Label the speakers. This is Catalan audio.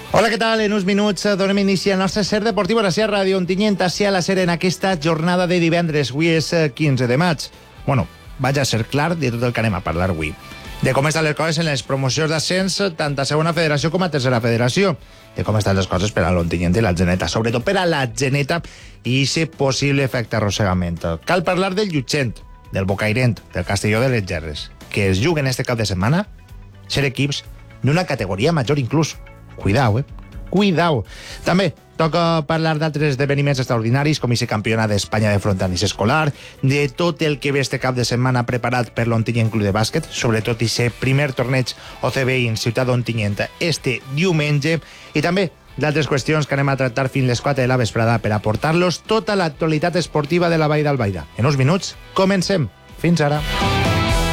Speaker 1: Hola, què tal? En uns minuts donem inici al nostre ser deportiu a la seva ràdio Ontinyent, a la SER en aquesta jornada de divendres. Avui és 15 de maig. Bueno, vaig a ser clar de tot el que anem a parlar avui. De com estan les coses en les promocions d'ascens, tant a segona federació com a tercera federació. De com estan les coses per a l'Ontinyent i la Geneta, sobretot per a la Geneta i aquest possible efecte arrossegament. Cal parlar del Llutxent, del Bocairent, del Castelló de les Gerres, que es juguen este cap de setmana ser equips d'una categoria major inclús. Cuidao, Cuidao. També toca parlar d'altres esdeveniments extraordinaris, com aquest campionat d'Espanya de frontenis escolar, de tot el que ve este cap de setmana preparat per l'Ontinyent Club de Bàsquet, sobretot aquest primer torneig OCBI en Ciutat d'Ontinyent este diumenge, i també d'altres qüestions que anem a tractar fins les 4 de la vesprada per aportar-los tota l'actualitat esportiva de la Vall d'Albaida. En uns minuts, comencem. Fins ara.